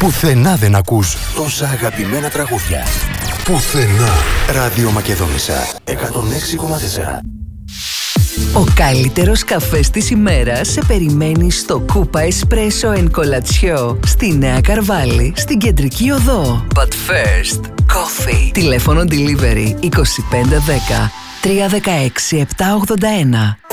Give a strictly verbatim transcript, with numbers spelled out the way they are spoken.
Πουθενά δεν ακούς τόσα αγαπημένα τραγούδια. Πουθενά. Ράδιο Μακεδόνισσα εκατόν έξι κόμμα τέσσερα. Ο καλύτερος καφές της ημέρας σε περιμένει στο Κούπα Espresso and Colazione στη Νέα Καρβάλη, στην Κεντρική Οδό. But first, coffee. Τηλέφωνο delivery είκοσι πέντε δέκα τριακόσια δεκαέξι επτακόσια ογδόντα ένα.